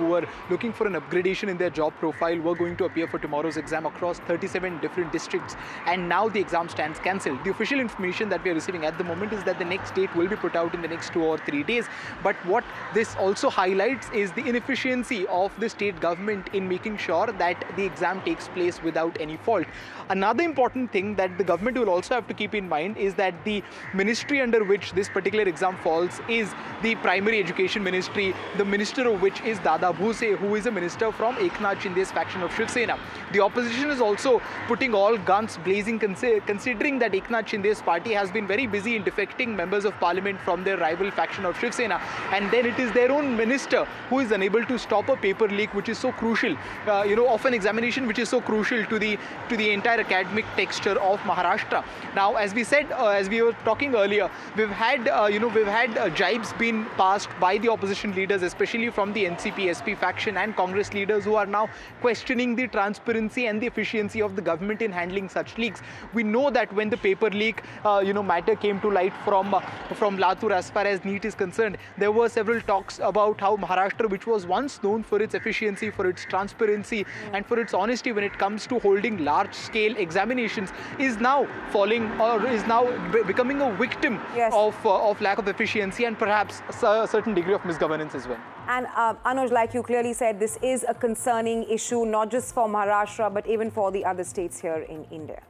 were looking for an upgradation in their job profile were going to appear for tomorrow's exam across 37 different districts, and now the exam stands cancelled. The official information that we are receiving at the moment is that the next date will be put out in the next 2 or 3 days. But what this also highlights is the inefficiency of the state government in making sure that the exam takes place without any fault. Another important thing that the government will also have to keep in mind is that the ministry under which this particular exam falls is the Primary Education Ministry, the minister of which is Dada Bhuse, who is a minister from Eknath Shinde's faction of Shiv Sena. The opposition is also putting all guns blazing, considering that Eknath Shinde's party has been very busy in defecting members of parliament from their rival faction of Shiv Sena, and then it is their own minister who is unable to stop a paper leak which is so crucial, of an examination which is so crucial to the entire academic texture of Maharashtra. Now, as we said, as we were talking earlier, we've had jibes being passed by the opposition leaders, especially from the NCP, SP faction and Congress leaders, who are now questioning the transparency and the efficiency of the government in handling such leaks. We know that when the paper leak, matter came to light from Latur as far as NEET is concerned, there were several talks about how Maharashtra, which was once known for its efficiency, for its transparency and for its honesty when it comes to holding large-scale examinations, is now falling or is now becoming a victim of lack of efficiency and perhaps a certain degree of misgovernance as well. And Anuj, like you clearly said, this is a concerning issue, not just for Maharashtra, but even for the other states here in India.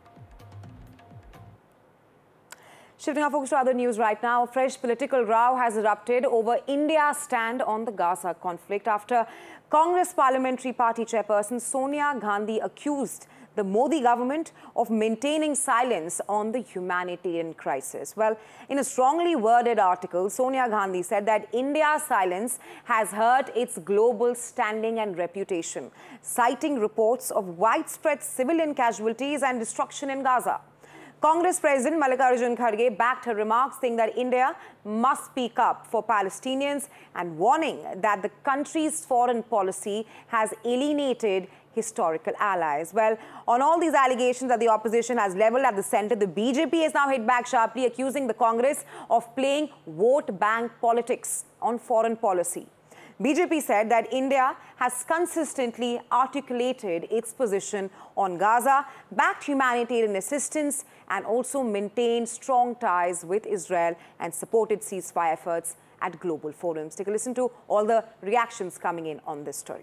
Shifting our focus to other news right now, a fresh political row has erupted over India's stand on the Gaza conflict after Congress Parliamentary Party chairperson Sonia Gandhi accused the Modi government of maintaining silence on the humanitarian crisis. Well, in a strongly worded article, Sonia Gandhi said that India's silence has hurt its global standing and reputation, citing reports of widespread civilian casualties and destruction in Gaza. Congress President Mallikarjun Kharge backed her remarks, saying that India must speak up for Palestinians and warning that the country's foreign policy has alienated historical allies. Well, on all these allegations that the opposition has leveled at the centre, the BJP has now hit back sharply, accusing the Congress of playing vote bank politics on foreign policy. BJP said that India has consistently articulated its position on Gaza, backed humanitarian assistance, and also maintained strong ties with Israel and supported ceasefire efforts at global forums. Take a listen to all the reactions coming in on this story.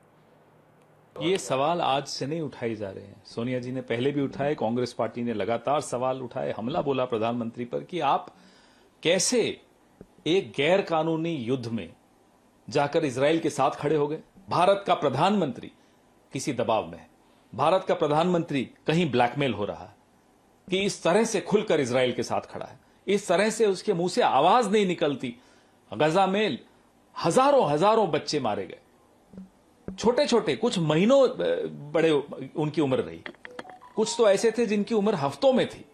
ये सवाल आज से नहीं उठाए जा रहे हैं। सोनिया जी ने पहले भी उठाए, कांग्रेस पार्टी ने लगातार सवाल उठाए, हमला बोला प्रधानमंत्री पर कि आप कैसे एक गैर कानूनी युद्ध में जाकर इजराइल के साथ खड़े हो गए। भारत का प्रधानमंत्री किसी दबाव में है, भारत का प्रधानमंत्री कहीं ब्लैकमेल हो रहा है कि इस तरह से खुलकर इजराइल के साथ खड़ा है, इस तरह से उसके मुंह से आवाज नहीं निकलती। गजा में हजारों बच्चे मारे गए, छोटे छोटे, कुछ महीनों बड़े उनकी उम्र रही, कुछ तो ऐसे थे जिनकी उम्र हफ्तों में थी।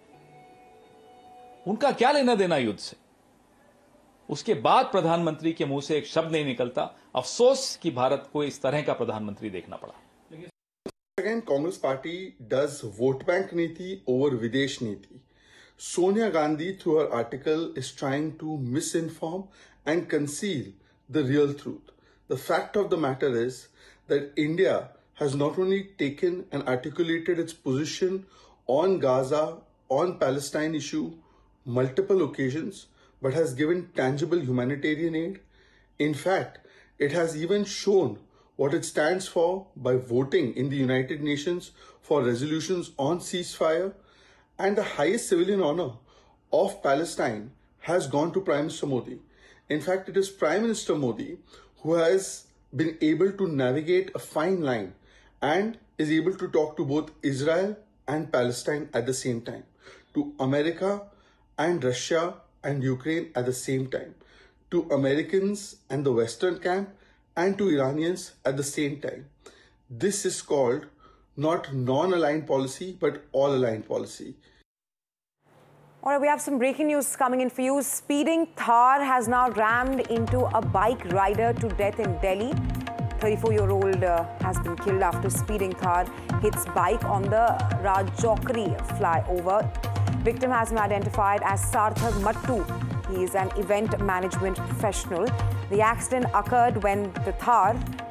उनका क्या लेना देना युद्ध से? उसके बाद प्रधानमंत्री के मुंह से एक शब्द नहीं निकलता। अफसोस कि भारत को इस तरह का प्रधानमंत्री देखना पड़ा। Again, Congress party does vote bank niti over Videsh niti. Sonia Gandhi, through her article, is trying to misinform and conceal the real truth. The fact of the matter is that India has not only taken and articulated its position on Gaza, on Palestine issue, multiple occasions, but has given tangible humanitarian aid. In fact, it has even shown what it stands for by voting in the United Nations for resolutions on ceasefire, and the highest civilian honor of Palestine has gone to Prime Minister Modi. In fact, it is Prime Minister Modi who has been able to navigate a fine line and is able to talk to both Israel and Palestine at the same time, to America and Russia and Ukraine at the same time, to Americans and the Western camp, and to Iranians at the same time. This is called not non-aligned policy, but all-aligned policy. All right, we have some breaking news coming in for you. Speeding Thar has now rammed into a bike rider to death in Delhi. 34-year-old has been killed after speeding Thar hits bike on the Rajokri flyover. Victim has been identified as Sarthak Mattu. He is an event management professional. The accident occurred when the Thar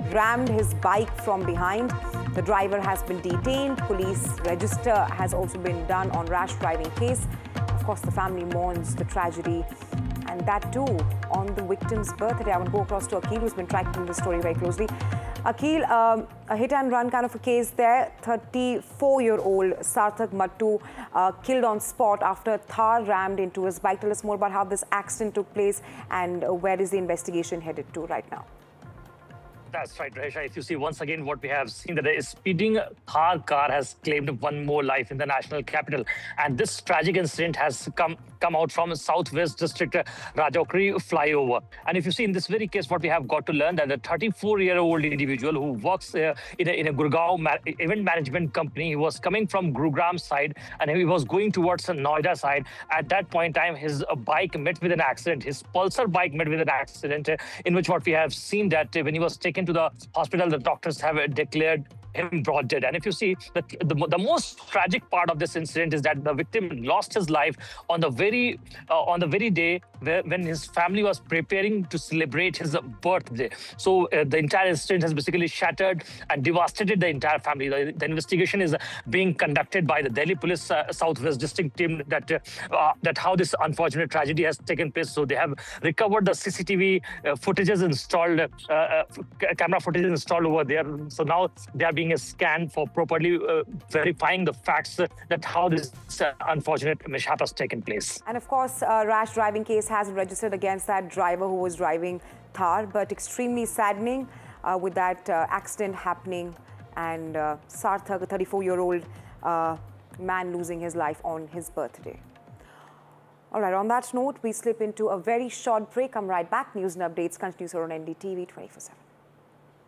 rammed his bike from behind. The driver has been detained. Police register has also been done on rash driving case. Of course, the family mourns the tragedy, and that too on the victim's birthday. I want to go across to Akhil, who's been tracking this story very closely. Akhil, a hit and run kind of a case there. 34-year-old Sarthak Mattu killed on spot after Thar rammed into his bike. Tell us more about how this accident took place and where is the investigation headed to right now? That's right, Resha. If you see once again what we have seen, that a speeding Thar car has claimed one more life in the national capital. And this tragic incident has come out from Southwest District Rajouri flyover. And if you see in this very case, what we have got to learn that the 34-year-old individual who works in a Gurgaon event management company, he was coming from Gurugram side and he was going towards the Noida side. At that point in time, his bike met with an accident. His Pulsar bike met with an accident in which what we have seen that when he was taken to the hospital, the doctors have declared him brought dead. And if you see, the most tragic part of this incident is that the victim lost his life on the very day when his family was preparing to celebrate his birthday. So the entire incident has basically shattered and devastated the entire family. The investigation is being conducted by the Delhi Police Southwest District team that how this unfortunate tragedy has taken place. So they have recovered the CCTV footages installed, camera footage installed over there. So now they are being scanned for properly verifying the facts that how this unfortunate mishap has taken place. And of course, a rash driving case has been registered against that driver who was driving Thar, but extremely saddening with that accident happening and Sarthak, a 34-year-old man, losing his life on his birthday. All right, on that note, we slip into a very short break. Come right back. News and updates continues here on NDTV 24/7.